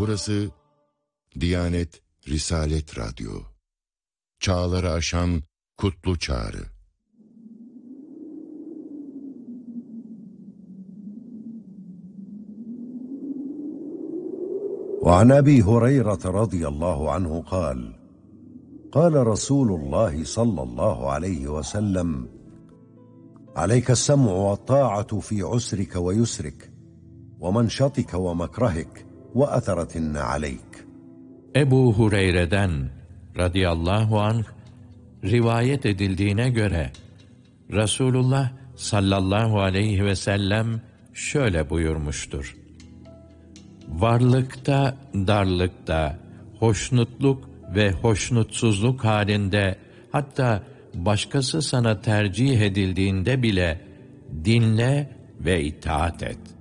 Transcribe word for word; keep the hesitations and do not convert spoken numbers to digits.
Burası Diyanet Risalet Radyo. Çağları aşan kutlu çağrı. وعن أبي هريرة رضي الله عنه قال قال رسول الله صلى الله عليه وسلم عليك السمع والطاعة في عسرك ويسرك ومنشطك ومكرهك وأثرة عليك. Ebu Hureyre'den radıyallahu anh rivayet edildiğine göre Resulullah sallallahu aleyhi ve sellem şöyle buyurmuştur: varlıkta, darlıkta, hoşnutluk ve hoşnutsuzluk halinde, hatta başkası sana tercih edildiğinde bile dinle ve itaat et.